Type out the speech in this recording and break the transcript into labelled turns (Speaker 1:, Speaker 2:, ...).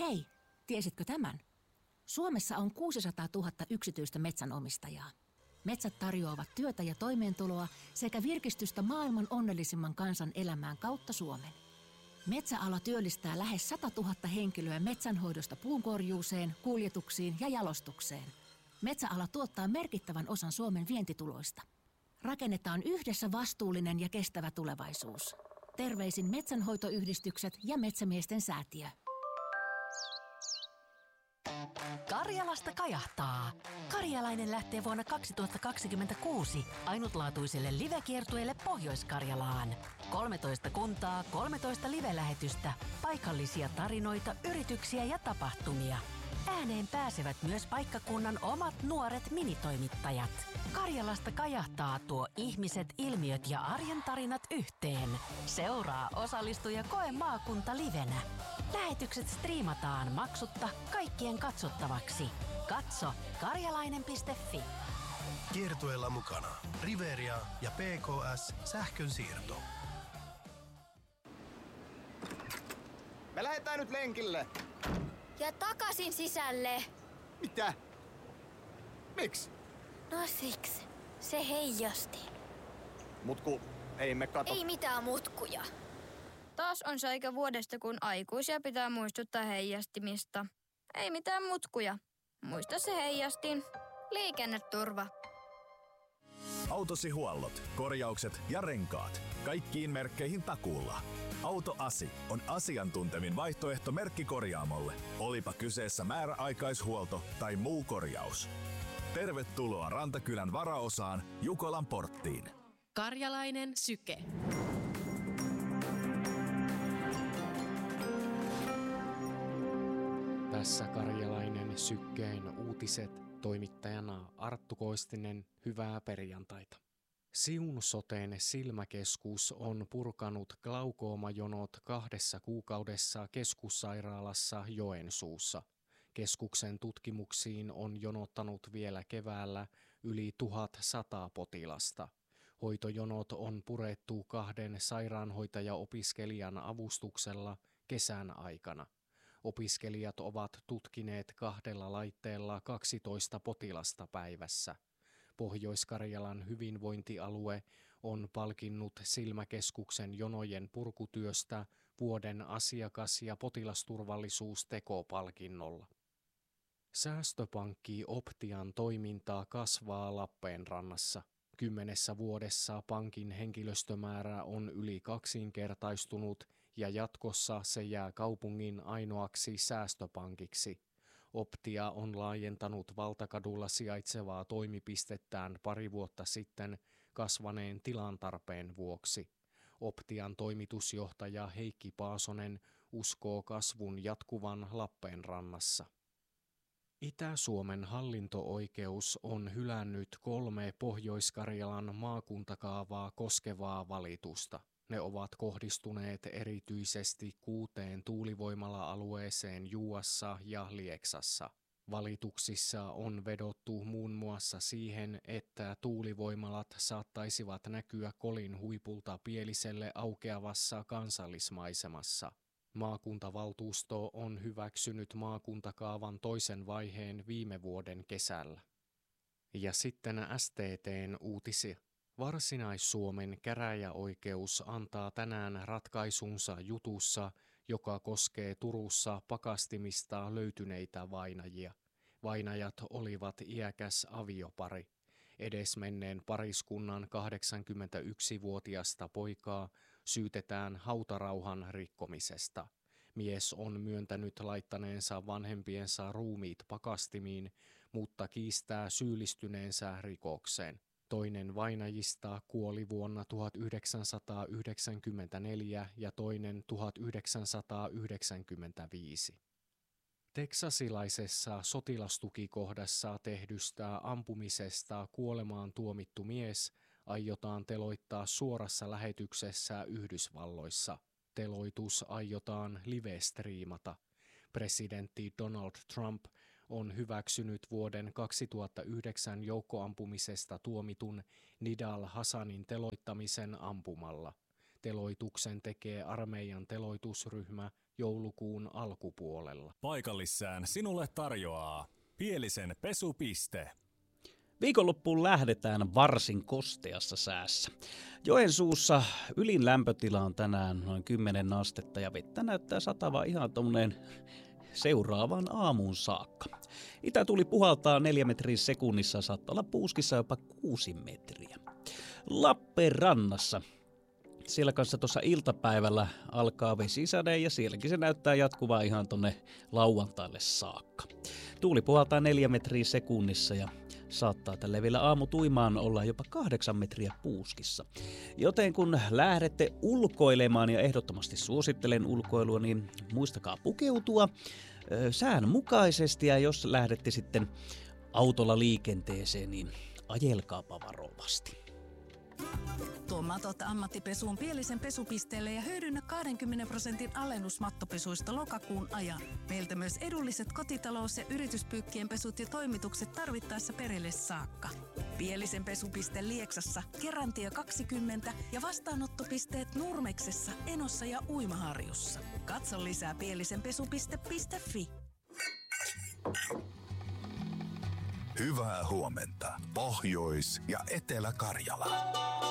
Speaker 1: Hei, tiesitkö tämän? Suomessa on 600 000 yksityistä metsänomistajaa. Metsät tarjoavat työtä ja toimeentuloa sekä virkistystä maailman onnellisimman kansan elämään kautta Suomen. Metsäala työllistää lähes 100 000 henkilöä metsänhoidosta puunkorjuuseen, kuljetuksiin ja jalostukseen. Metsäala tuottaa merkittävän osan Suomen vientituloista. Rakennetaan yhdessä vastuullinen ja kestävä tulevaisuus. Terveisin metsänhoitoyhdistykset ja Metsämiesten säätiö.
Speaker 2: Karjalasta kajahtaa. Karjalainen lähtee vuonna 2026 ainutlaatuiselle livekiertueelle Pohjois-Karjalaan. 13 kuntaa, 13 live-lähetystä, paikallisia tarinoita, yrityksiä ja tapahtumia. Ääneen pääsevät myös paikkakunnan omat nuoret minitoimittajat. Karjalasta kajahtaa tuo ihmiset, ilmiöt ja arjen tarinat yhteen. Seuraa, osallistu ja koe maakunta livenä. Lähetykset striimataan maksutta kaikkien katsottavaksi. Katso karjalainen.fi.
Speaker 3: Kiertueella mukana Riveria ja PKS Sähkönsiirto.
Speaker 4: Me lähdetään nyt lenkille.
Speaker 5: Ja takaisin sisälle.
Speaker 4: Mitä? Miksi?
Speaker 5: No siksi. Se heijasti.
Speaker 4: Mutku, ei me kato.
Speaker 5: Ei mitään mutkuja.
Speaker 6: Taas on se aika vuodesta, kun aikuisia pitää muistuttaa heijastimista. Ei mitään mutkuja. Muista se heijastin. Liikenneturva.
Speaker 7: Autosi huollot, korjaukset ja renkaat. Kaikkiin merkkeihin takuulla. Autoasi on asiantuntevin vaihtoehto merkkikorjaamolle. Olipa kyseessä määräaikaishuolto tai muu korjaus. Tervetuloa Rantakylän varaosaan Jukolan porttiin.
Speaker 8: Karjalainen syke. Tässä Karjalainen sykkeen uutiset, toimittajana Arttu Koistinen, hyvää perjantaita. Siun Soten silmäkeskus on purkanut glaukoomajonot 2 kuukaudessa keskussairaalassa Joensuussa. Keskuksen tutkimuksiin on jonottanut vielä keväällä yli 1100 potilasta. Hoitojonot on purettu 2 sairaanhoitajaopiskelijan avustuksella kesän aikana. Opiskelijat ovat tutkineet 2 laitteella 12 potilasta päivässä. Pohjois-Karjalan hyvinvointialue on palkinnut Silmäkeskuksen jonojen purkutyöstä vuoden asiakas- ja potilasturvallisuustekopalkinnolla. Säästöpankki Optian toimintaa kasvaa Lappeenrannassa. 10 vuodessa pankin henkilöstömäärä on yli 2-kertaistunut ja jatkossa se jää kaupungin ainoaksi säästöpankiksi. Optia on laajentanut Valtakadulla sijaitsevaa toimipistettään pari vuotta sitten kasvaneen tilantarpeen vuoksi. Optian toimitusjohtaja Heikki Paasonen uskoo kasvun jatkuvan Lappeenrannassa. Itä-Suomen hallinto-oikeus on hylännyt 3 Pohjois-Karjalan maakuntakaavaa koskevaa valitusta. Ne ovat kohdistuneet erityisesti 6 tuulivoimala-alueeseen Juuassa ja Lieksassa. Valituksissa on vedottu muun muassa siihen, että tuulivoimalat saattaisivat näkyä Kolin huipulta Pieliselle aukeavassa kansallismaisemassa. Maakuntavaltuusto on hyväksynyt maakuntakaavan toisen vaiheen viime vuoden kesällä. Ja sitten STT:n uutisia. Varsinais-Suomen käräjäoikeus antaa tänään ratkaisunsa jutussa, joka koskee Turussa pakastimista löytyneitä vainajia. Vainajat olivat iäkäs aviopari. Edesmenneen pariskunnan 81-vuotiasta poikaa syytetään hautarauhan rikkomisesta. Mies on myöntänyt laittaneensa vanhempiensa ruumiit pakastimiin, mutta kiistää syyllistyneensä rikokseen. Toinen vainajista kuoli vuonna 1994 ja toinen 1995. Teksasilaisessa sotilastukikohdassa tehdystä ampumisesta kuolemaan tuomittu mies aiotaan teloittaa suorassa lähetyksessä Yhdysvalloissa. Teloitus aiotaan live-striimata. Presidentti Donald Trump on hyväksynyt vuoden 2009 joukkoampumisesta tuomitun Nidal Hassanin teloittamisen ampumalla. Teloituksen tekee armeijan teloitusryhmä joulukuun alkupuolella.
Speaker 7: Paikallissään sinulle tarjoaa Pielisen pesupiste.
Speaker 9: Viikonloppuun lähdetään varsin kosteassa säässä. Joensuussa ylin lämpötila on tänään noin 10 astetta ja vettä näyttää satavan ihan tuommoinen seuraavaan aamuun saakka. Itätuuli puhaltaa 4 metriä sekunnissa, saattaa olla puuskissa jopa 6 metriä. Lappeenrannassa. Siellä kanssa tuossa iltapäivällä alkaa vesisade ja sielläkin se näyttää jatkuvaa ihan tonne lauantaille saakka. Tuuli puhaltaa 4 metriä sekunnissa ja saattaa tälle vielä aamutuimaan olla jopa 8 metriä puuskissa. Joten kun lähdette ulkoilemaan ja ehdottomasti suosittelen ulkoilua, niin muistakaa pukeutua säännönmukaisesti ja jos lähdette sitten autolla liikenteeseen, niin ajelkaapa varovasti.
Speaker 10: Tuo matot ammattipesuun Pielisen pesupisteelle ja hyödynnä 20% alennus mattopesuista lokakuun ajan. Meiltä myös edulliset kotitalous- ja yrityspyykkien pesut ja toimitukset tarvittaessa perille saakka. Pielisen pesupiste Lieksassa, Kerantie 20 ja vastaanottopisteet Nurmeksessa, Enossa ja Uimaharjussa. Katso lisää pielisenpesupiste.fi.
Speaker 7: Hyvää huomenta, Pohjois- ja Etelä-Karjala.